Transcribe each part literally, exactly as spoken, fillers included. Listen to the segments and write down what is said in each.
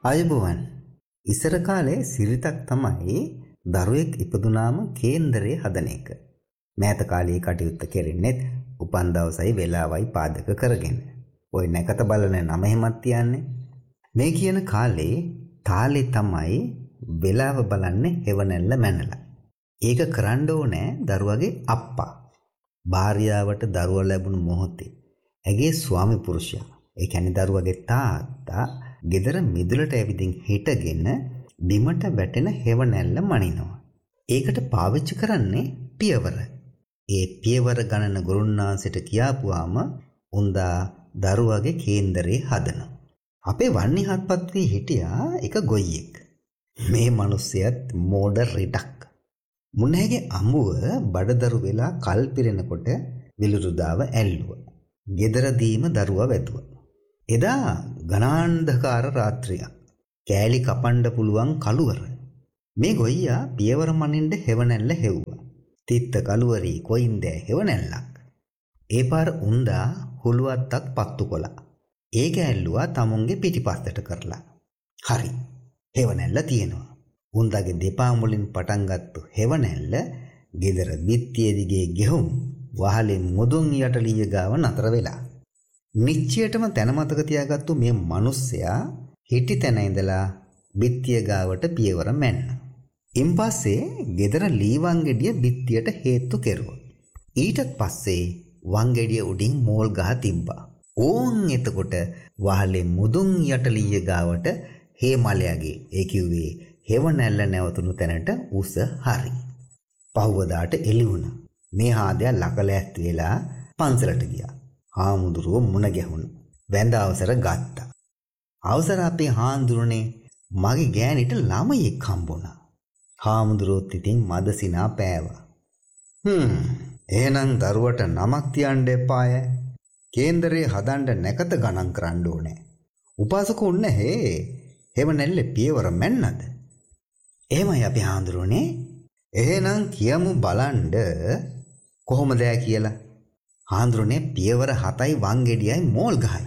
අයබෝවන් ඉස්සර කාලේ සිරිතක් තමයි දරුවෙක් ඉපදුනාම කේන්දරේ හදන එක. මෑත කාලේ කටයුත්ත කෙරෙන්නේ උපන් දවසයි වෙලාවයි පාදක කරගෙන. ওই නැකත බලන නම එහෙමත් තියන්නේ. මේ කියන කාලේ තාලේ තමයි වෙලාව බලන්නේ හෙවණැල්ල මැනලා. ඒක කරන්න ඕනේ දරුවගේ අප්පා. භාර්යාවට දරුවා ලැබුණු මොහොතේ ඇගේ ස්වාමි පුරුෂයා, ඒ කියන්නේ දරුවගේ තාත්තා ගෙදර මිදුලට ඇවිදින් හිටගෙන බිමට වැටෙන හෙවණැල්ල මනිනවා. ඒකට පාවිච්චි කරන්නේ පියවර. ඒ පියවර ගණන ගුරුන්නාන්සේට කියාපුවාම උන්දා දරුවගේ කේන්දරේ හදනවා. අපේ වන්නි හත්පත් වී හිටියා එක ගොයියෙක්. මේ මිනිස්සයත් මෝඩ රිටක්. මුන්නේගේ අඹුව බඩදරු වෙලා කල් පිරෙනකොට විලුරුදාව ඇල්ලුවා. ගෙදරදීම දරුවා වැදුවා. එදා ගණාන්ධකාර රාත්‍රියක්. කෑලි කපන්න පුළුවන් කළුවර. මේ ගොයියා පියවර මනින්න හෙවණැල්ල හෙව්වා. තිත්ත කළුවරි කොයින්දෑ හෙවණැල්ලක්. ඒ පාර උන්දා හුලුවත්තක් පත්තු කොලා. ඒක ඇල්ලුවා තමුන්ගේ පිටිපස්සට කරලා. හරි. හෙවණැල්ල තියෙනවා. උන්දාගේ දෙපා මුලින් පටන් ගත්තු හෙවණැල්ල ගෙදර බිත්තිය දිගේ ගෙහුම් වහලේ මුදුන් යටලිය ගාව නතර වෙලා. නිච්චයටම තැන මතක තියාගත්තු මේ මිනිස්සයා හිටි තැන ඉඳලා බිත්තිය ගාවට පියවර මැන්න. ඉන්පස්සේ ගෙදර ලී වංගෙඩිය බිත්තියට හේතු කෙරුවා. ඊටත් පස්සේ වංගෙඩිය උඩින් මෝල් ගහ තිබ්බා. ඕන් එතකොට වහලේ මුදුන් යටලිය ගාවට හේමලයාගේ ඒ කිව්වේ හෙවණැල්ල නැවතුණු තැනට උස හරි. පහුවදාට එළි වුණා. මේ හාදයා ලකලැස්ති වෙලා පන්සලට ගියා. හාමුදුරුවෝ මුණ ගැහුණා. වැඳ අවසර ගත්තා. අවසර අපේ හාමුදුරනේ මගේ ගෑණිට ළමයෙක් හම්බුණා. හාමුදුරුවෝත් ඉතින් මදසිනා පෑවා. හ්ම් එහෙනම් දරුවට නමක් තියන්න එපාය. කේන්දරේ හදන්න නැකත ගණන් කරන්න ඕනේ. උපාසකෝ උන්න හේ හෙවණැල්ල පියවර මැන්නද? එහෙමයි අපේ හාමුදුරනේ. එහෙනම් කියමු බලන්න කොහොමද කියලා. හාමුදුරනේ පියවර හතයි වංගෙඩියයි මෝල් ගහයි.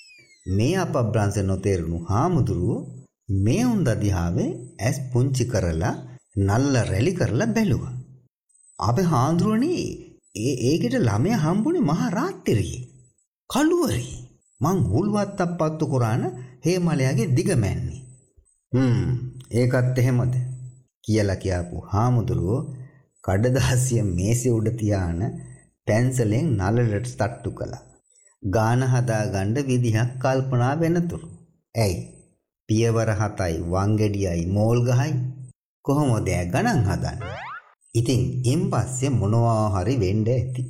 මේ අපබ්‍රංශ නොතේරුණු හාමුදුරුවෝ මේ උන් දදිහාවේ ඇස් පුංචි කරලා නල්ල රැලි කරලා බැලුවා. අපේ හාමුදුරනේ ඒ ඒකට ළමයා හම්බුනේ මහා රාත්‍රියේ. කළුවරි. මං හුල්වත් අප්පත්තු කරාන හේමලයාගේ දිග මැන්නේ. හ්ම් ඒකත් එහෙමද කියලා කියපු හාමුදුරුවෝ කඩදාසිය මේසේ උඩ තියාන පැන්සලෙන් නළලට තට්ටු කළා. ගාන හදා ගන්න විදිහක් කල්පනා වෙනතුරු. ඇයි? පියවර හතයි වංගෙඩියයි මෝල් ගහයි කොහොමද ගණන් හදන්නේ? ඉතින් ඉන්පස්සේ මොනවා හරි වෙන්න ඇති.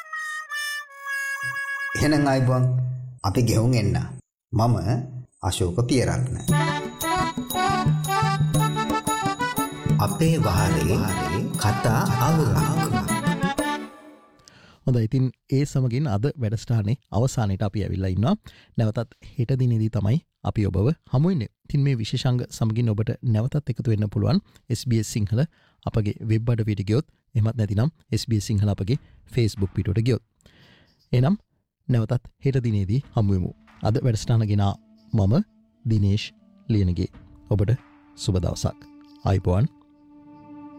එහෙනම් ආයිබෝන් අපි ගෙහුම් එන්න. මම අශෝක පියරත්න. අපේ වහලේ කතා අවුරක්. හොඳයි ඉතින් ඒ සමගින් අද වැඩසටහනේ අවසානයේට අපි ඇවිල්ලා ඉන්නවා. නැවතත් හෙට දිනේදී තමයි අපි ඔබව හමු වෙන්නේ. ඉතින් මේ විශේෂාංග සමගින් ඔබට නැවතත් එකතු වෙන්න පුළුවන් S B S සිංහල අපගේ වෙබ් අඩවියට ගියොත්, එහෙමත් නැතිනම් S B S සිංහල අපගේ Facebook පිටුවට ගියොත්. එහෙනම් නැවතත් හෙට දිනේදී හමු වෙමු. අද වැඩසටහන ගෙනා මම දිනේෂ් ලියනගේ. ඔබට සුබ දවසක්. ආයිබෝන්.